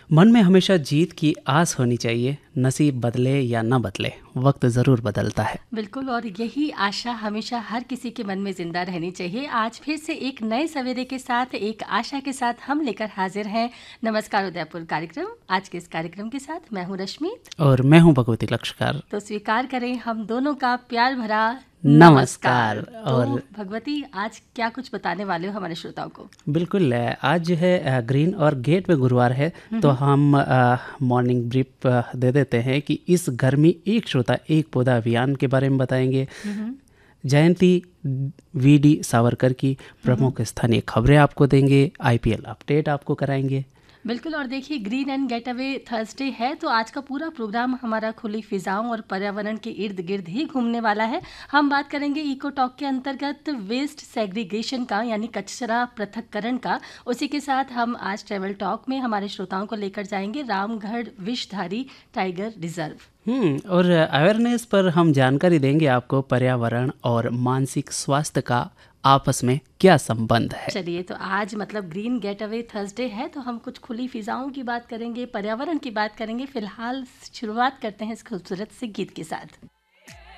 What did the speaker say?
मन में हमेशा जीत की आस होनी चाहिए। नसीब बदले या न बदले, वक्त ज़रूर बदलता है। बिल्कुल, और यही आशा हमेशा हर किसी के मन में जिंदा रहनी चाहिए। आज फिर से एक नए सवेरे के साथ, एक आशा के साथ हम लेकर हाजिर हैं नमस्कार उदयपुर कार्यक्रम। आज के इस कार्यक्रम के साथ मैं हूँ रश्मि और मैं हूँ भगवती लक्षकार। तो स्वीकार करें हम दोनों का प्यार भरा नमस्कार। तो और भगवती, आज क्या कुछ बताने वाले हो हमारे श्रोताओं को? बिल्कुल, आज जो है ग्रीन और गेट पे गुरुवार है, तो हम मॉर्निंग ब्रीफ दे देते हैं कि इस गर्मी एक श्रोता एक पौधा अभियान के बारे में बताएंगे। जयंती वीडी सावरकर की प्रमुख स्थानीय खबरें आपको देंगे। आईपीएल अपडेट आपको कराएंगे। बिल्कुल, और देखिए green and get away Thursday है, तो आज का पूरा प्रोग्राम हमारा खुली फिजाओं और पर्यावरण के इर्द गिर्द ही घूमने वाला है। हम बात करेंगे इको टॉक के अंतर्गत वेस्ट सेग्रीगेशन का, यानी कचरा पृथक्करण का। उसी के साथ हम आज ट्रेवल टॉक में हमारे श्रोताओं को लेकर जाएंगे रामगढ़ विषधारी टाइगर रिजर्व। और अवेयरनेस पर हम जानकारी देंगे आपको, पर्यावरण और मानसिक स्वास्थ्य का आपस में क्या संबंध है। चलिए, तो आज मतलब ग्रीन गेट अवे थर्सडे है, तो हम कुछ खुली फिजाओं की बात करेंगे, पर्यावरण की बात करेंगे। फिलहाल शुरुआत करते हैं इस खूबसूरत से गीत के साथ।